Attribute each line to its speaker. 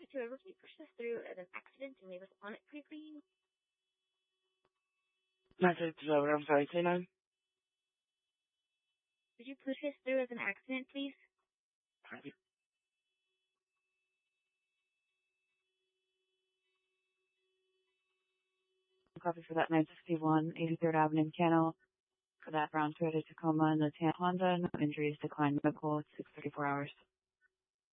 Speaker 1: Did you ever push this through as an accident and leave us on it pretty green?
Speaker 2: Message over, I'm sorry, say none.
Speaker 1: Did you push this through as an accident, please?
Speaker 2: Sorry.
Speaker 3: Copy for that 961 83rd Avenue Canal. For that brown Toyota Tacoma and the Honda, no injuries, declined medical, 6:34 hours.